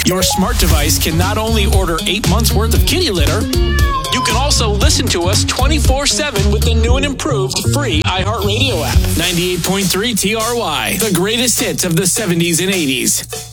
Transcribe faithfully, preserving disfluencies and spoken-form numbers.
Your smart device can not only order eight months worth of kitty litter, you can also listen to us twenty-four seven with the new and improved free iHeartRadio app. ninety-eight point three T R Y, the greatest hits of the seventies and eighties.